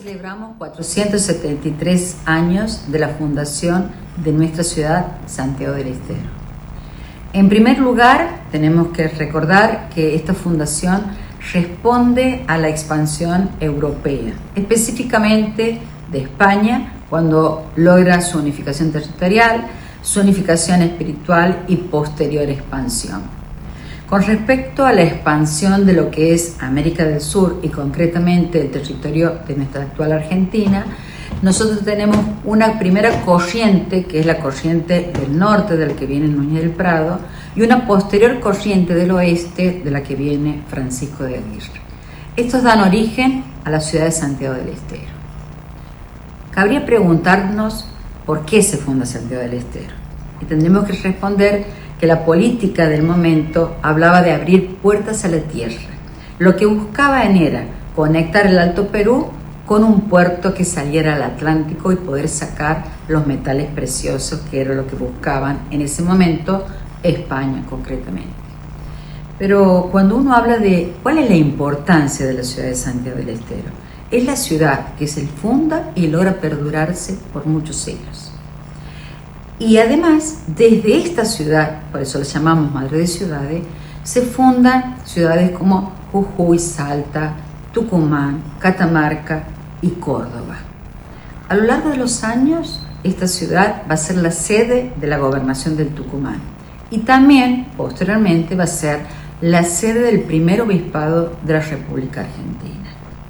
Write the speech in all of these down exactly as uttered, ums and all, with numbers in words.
celebramos cuatrocientos setenta y tres años de la fundación de nuestra ciudad, Santiago del Estero. En primer lugar, tenemos que recordar que esta fundación responde a la expansión europea, específicamente de España, cuando logra su unificación territorial, su unificación espiritual y posterior expansión. Con respecto a la expansión de lo que es América del Sur y concretamente el territorio de nuestra actual Argentina, nosotros tenemos una primera corriente, que es la corriente del norte, de la que viene Núñez del Prado, y una posterior corriente del oeste, de la que viene Francisco de Aguirre. Estos dan origen a la ciudad de Santiago del Estero. Cabría preguntarnos por qué se funda Santiago del Estero. Y tendremos que responder que la política del momento hablaba de abrir puertas a la tierra. Lo que buscaban era conectar el Alto Perú con un puerto que saliera al Atlántico y poder sacar los metales preciosos, que era lo que buscaban en ese momento España concretamente. Pero cuando uno habla de cuál es la importancia de la ciudad de Santiago del Estero, es la ciudad que se funda y logra perdurarse por muchos siglos. Y además, desde esta ciudad, por eso la llamamos Madre de Ciudades, se fundan ciudades como Jujuy, Salta, Tucumán, Catamarca y Córdoba. A lo largo de los años, esta ciudad va a ser la sede de la gobernación del Tucumán y también, posteriormente, va a ser la sede del primer obispado de la República Argentina.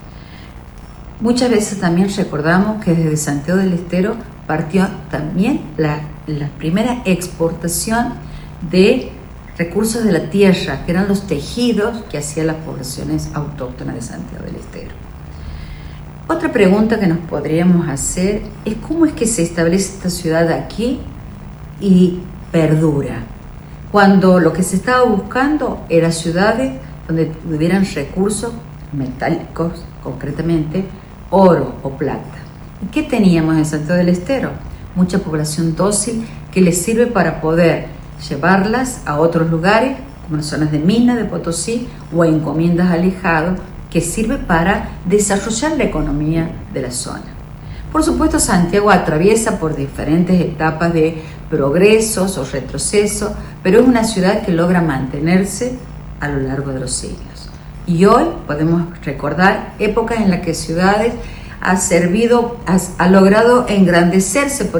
Muchas veces también recordamos que desde Santiago del Estero partió también la, la primera exportación de recursos de la tierra, que eran los tejidos que hacían las poblaciones autóctonas de Santiago del Estero. Otra pregunta que nos podríamos hacer es cómo es que se establece esta ciudad aquí y perdura, cuando lo que se estaba buscando era ciudades donde tuvieran recursos metálicos, concretamente oro o plata. ¿Y qué teníamos en Santiago del Estero? Mucha población dócil que les sirve para poder llevarlas a otros lugares, como las zonas de Mina, de Potosí o a encomiendas alejados, que sirve para desarrollar la economía de la zona. Por supuesto, Santiago atraviesa por diferentes etapas de progresos o retrocesos, pero es una ciudad que logra mantenerse a lo largo de los siglos. Y hoy podemos recordar épocas en las que ciudades ha servido, ha, ha logrado engrandecerse. Por